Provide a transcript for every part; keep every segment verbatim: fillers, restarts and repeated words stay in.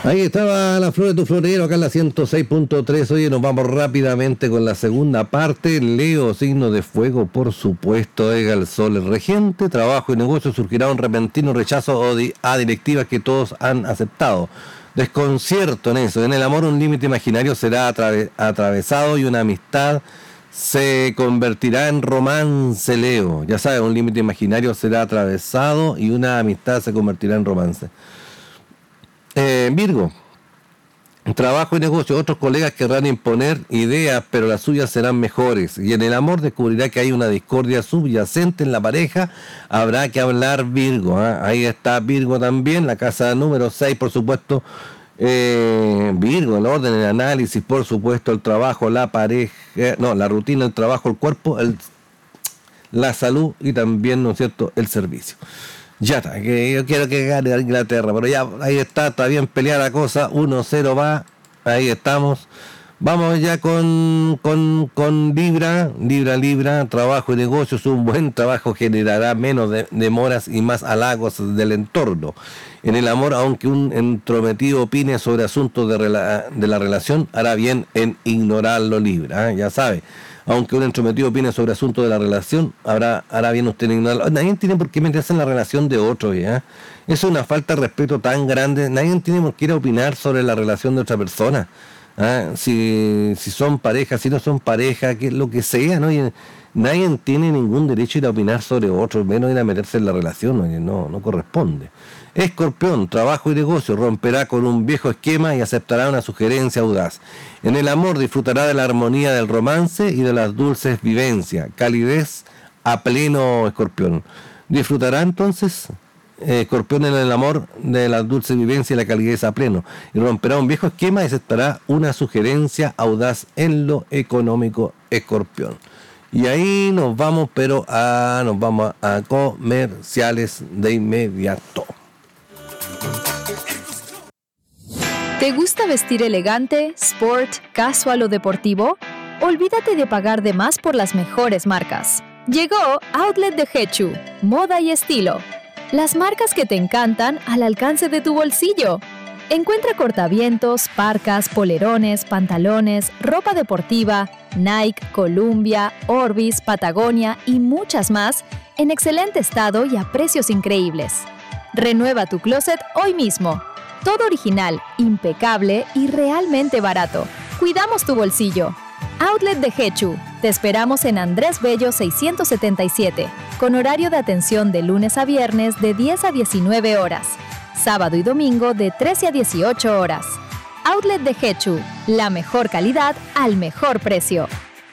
Ahí estaba la flor de tu florero, acá en la ciento seis punto tres. Oye, nos vamos rápidamente con la segunda parte. Leo, signo de fuego, por supuesto. Ega el sol, el regente. Trabajo y negocio, surgirá un repentino rechazo a directivas que todos han aceptado. Desconcierto en eso. En el amor, un límite imaginario será atrave- atravesado y una amistad se convertirá en romance, Leo. Ya sabes, un límite imaginario será atravesado y una amistad se convertirá en romance. Eh, Virgo, trabajo y negocio, otros colegas querrán imponer ideas, pero las suyas serán mejores. Y en el amor descubrirá que hay una discordia subyacente en la pareja. Habrá que hablar, Virgo. ¿eh? Ahí está Virgo también, la casa número seis, por supuesto. Eh, Virgo, el orden, el análisis, por supuesto, el trabajo, la pareja, no, la rutina, el trabajo, el cuerpo, el, la salud y también, ¿no es cierto?, el servicio. Ya está, que yo quiero que gane Inglaterra, pero ya, ahí está, está bien peleada la cosa, uno cero va, ahí estamos. Vamos ya con, con, con Libra, Libra, Libra, trabajo y negocios, un buen trabajo generará menos de, demoras y más halagos del entorno. En el amor, aunque un entrometido opine sobre asuntos de, rela, de la relación, hará bien en ignorarlo, Libra, ¿eh? Ya sabe. Aunque un entrometido opine sobre asuntos de la relación, habrá, hará bien usted en ignorarlo. Nadie tiene por qué meterse en la relación de otro, ¿ya? Eso es una falta de respeto tan grande. Nadie tiene por qué ir a opinar sobre la relación de otra persona. ¿Ah? Si, si son pareja, si no son pareja, que lo que sea, ¿no? Y nadie tiene ningún derecho a ir a opinar sobre otro, menos ir a meterse en la relación, ¿no? No, no corresponde. Escorpión, trabajo y negocio, romperá con un viejo esquema y aceptará una sugerencia audaz. En el amor disfrutará de la armonía del romance y de las dulces vivencias. Calidez a pleno, Escorpión. Disfrutará entonces, eh, Escorpión, en el amor de las dulces vivencias y la calidez a pleno. Y romperá un viejo esquema y aceptará una sugerencia audaz en lo económico, Escorpión. Y ahí nos vamos, pero a, nos vamos a comerciales de inmediato. ¿Te gusta vestir elegante, sport, casual o deportivo? Olvídate de pagar de más por las mejores marcas. Llegó Outlet de Hechu, moda y estilo. Las marcas que te encantan al alcance de tu bolsillo. Encuentra cortavientos, parcas, polerones, pantalones, ropa deportiva, Nike, Columbia, Orbis, Patagonia y muchas más en excelente estado y a precios increíbles. Renueva tu closet hoy mismo. Todo original, impecable y realmente barato. Cuidamos tu bolsillo. Outlet de Hechu. Te esperamos en Andrés Bello seiscientos setenta y siete, con horario de atención de lunes a viernes de diez a diecinueve horas. Sábado y domingo de trece a dieciocho horas. Outlet de Hechu. La mejor calidad al mejor precio.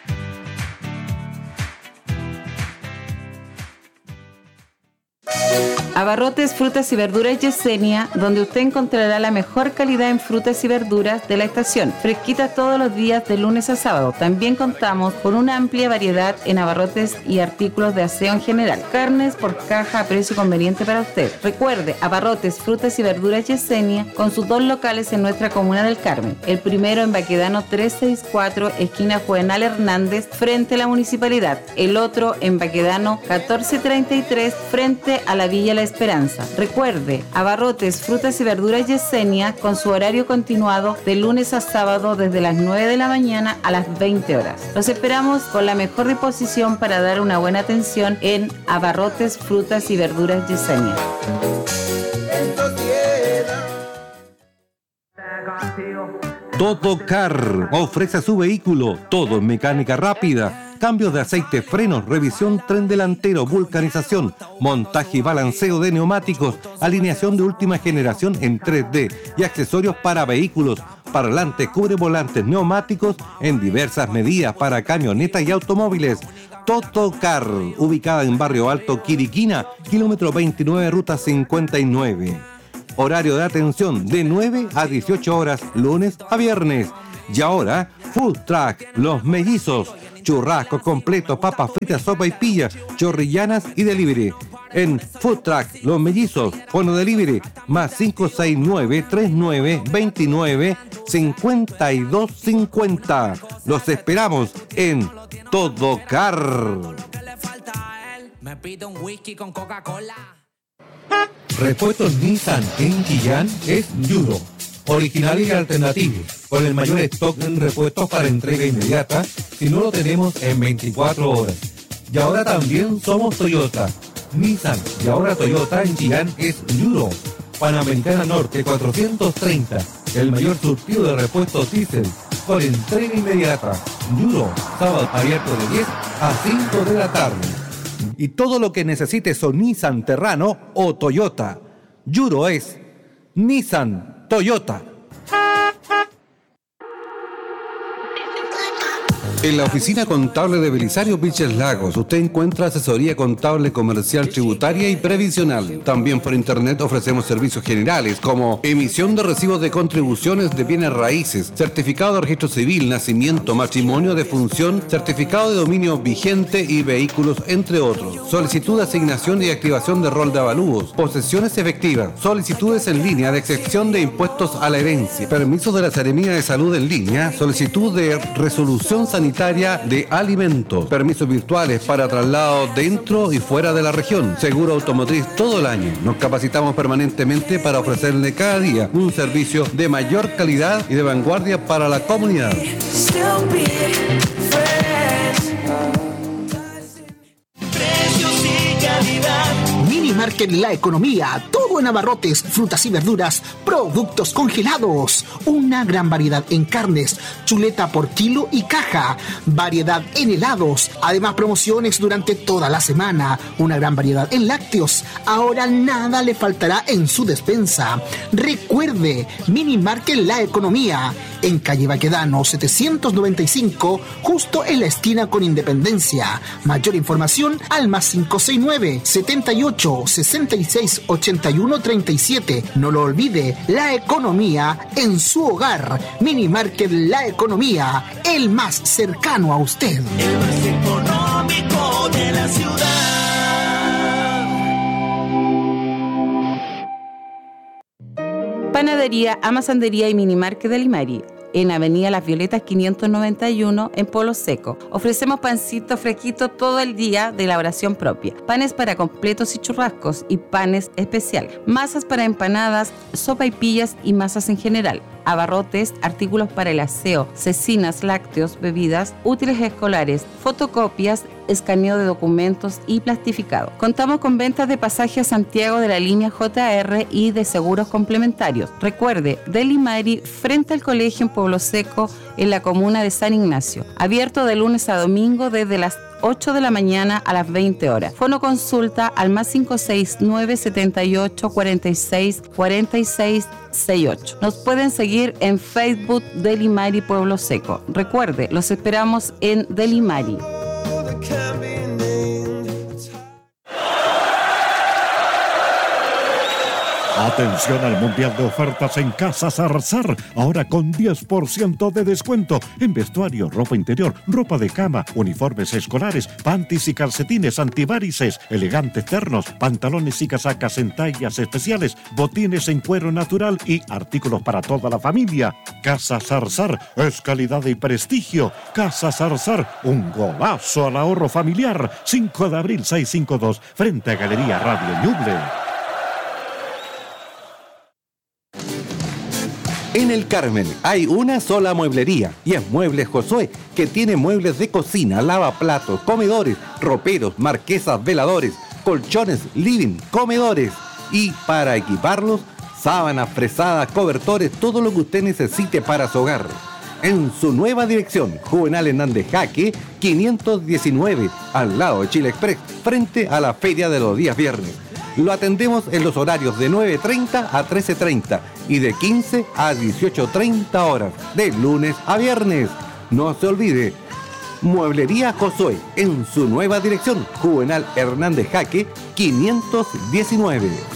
Abarrotes Frutas y Verduras Yesenia, donde usted encontrará la mejor calidad en frutas y verduras de la estación, fresquitas todos los días de lunes a sábado. También contamos con una amplia variedad en abarrotes y artículos de aseo en general. Carnes por caja a precio conveniente para usted. Recuerde, Abarrotes Frutas y Verduras Yesenia, con sus dos locales en nuestra comuna del Carmen. El primero en Baquedano trescientos sesenta y cuatro, esquina Juvenal Hernández, frente a la municipalidad. El otro en Baquedano catorce treinta y tres, frente a la Villa La Esperanza. Recuerde, Abarrotes Frutas y Verduras Yesenia, con su horario continuado de lunes a sábado desde las nueve de la mañana a las veinte horas. Los esperamos con la mejor disposición para dar una buena atención en Abarrotes Frutas y Verduras Yesenia. Totocar ofrece a su vehículo todo en mecánica rápida, cambios de aceite, frenos, revisión tren delantero, vulcanización, montaje y balanceo de neumáticos, alineación de última generación en tres D y accesorios para vehículos, parlantes, cubrevolantes, neumáticos en diversas medidas para camionetas y automóviles. Totocar, ubicada en Barrio Alto, Quiriquina, kilómetro veintinueve, ruta cincuenta y nueve. Horario de atención de nueve a dieciocho horas, lunes a viernes. Y ahora, Food Truck Los Mellizos. Churrasco completo, papas fritas, sopa y pilla, chorrillanas y delivery. En Food Truck Los Mellizos, fono delivery, más cinco seis nueve, treinta y nueve, veintinueve, cincuenta y dos cincuenta. Los esperamos en Totocar. Me pido un whisky con Coca-Cola. Repuestos Nissan en Chillán es Judo. originales y alternativos, con el mayor stock en repuestos para entrega inmediata, si no lo tenemos en veinticuatro horas. Y ahora también somos Toyota, Nissan, y ahora Toyota en Chillán es Yuro. Panamericana Norte cuatrocientos treinta, el mayor surtido de repuestos diésel, con entrega inmediata. Yuro, sábado abierto de diez a cinco de la tarde. Y todo lo que necesites son Nissan Terrano o Toyota. Yuro es Nissan Toyota. En la oficina contable de Belisario Vilches Lagos, usted encuentra asesoría contable, comercial, tributaria y previsional. También por internet ofrecemos servicios generales como emisión de recibos de contribuciones de bienes raíces, certificado de registro civil, nacimiento, matrimonio, defunción, certificado de dominio vigente y vehículos, entre otros. Solicitud de asignación y activación de rol de avalúos, posesiones efectivas, solicitudes en línea de excepción de impuestos a la herencia, permisos de la Seremía de Salud en línea, solicitud de resolución sanitaria de alimentos, permisos virtuales para traslado dentro y fuera de la región, seguro automotriz todo el año. Nos capacitamos permanentemente para ofrecerle cada día un servicio de mayor calidad y de vanguardia para la comunidad. Mini Market La Economía, todo en abarrotes, frutas y verduras, productos congelados, una gran variedad en carnes, chuleta por kilo y caja, variedad en helados, además promociones durante toda la semana, una gran variedad en lácteos. Ahora nada le faltará en su despensa. Recuerde, Mini Market La Economía, en calle Baquedano setecientos noventa y cinco, justo en la esquina con Independencia. Mayor información al más cinco seis nueve, setenta y ocho, sesenta y seis, ochenta y uno, treinta y siete. No lo olvide, la economía en su hogar. Mini Market La Economía, el más cercano a usted. El más económico de la ciudad. Panadería, Amasandería y Minimarket de Limari, en Avenida Las Violetas quinientos noventa y uno, en Polo Seco. Ofrecemos pancito fresquito todo el día de elaboración propia, panes para completos y churrascos y panes especiales, masas para empanadas, sopaipillas y masas en general, abarrotes, artículos para el aseo, cecinas, lácteos, bebidas, útiles escolares, fotocopias, escaneo de documentos y plastificado. Contamos con ventas de pasaje a Santiago de la línea J R y de seguros complementarios. Recuerde, Deli Mari, frente al colegio en Pueblo Seco, en la comuna de San Ignacio. Abierto de lunes a domingo desde las ocho de la mañana a las veinte horas. Fono consulta al más cinco seis nueve, setenta y ocho, cuarenta y seis, cuarenta y seis, sesenta y ocho. Nos pueden seguir en Facebook Deli Mari Pueblo Seco. Recuerde, los esperamos en Deli Mari. Atención al Mundial de Ofertas en Casa Zarzar, ahora con diez por ciento de descuento en vestuario, ropa interior, ropa de cama, uniformes escolares, panties y calcetines antivarices, elegantes ternos, pantalones y casacas en tallas especiales, botines en cuero natural y artículos para toda la familia. Casa Zarzar es calidad y prestigio. Casa Zarzar, un golazo al ahorro familiar. cinco de abril seiscientos cincuenta y dos, frente a Galería Radio Ñuble. En el Carmen hay una sola mueblería y es Muebles Josué, que tiene muebles de cocina, lavaplatos, comedores, roperos, marquesas, veladores, colchones, living, comedores y para equiparlos, sábanas, fresadas, cobertores, todo lo que usted necesite para su hogar. En su nueva dirección, Juvenal Hernández Jaque, quinientos diecinueve, al lado de Chile Express, frente a la feria de los días viernes. Lo atendemos en los horarios de nueve treinta a trece treinta y de quince a dieciocho treinta horas, de lunes a viernes. No se olvide, Mueblería Josué, en su nueva dirección, Juvenal Hernández Jaque, quinientos diecinueve.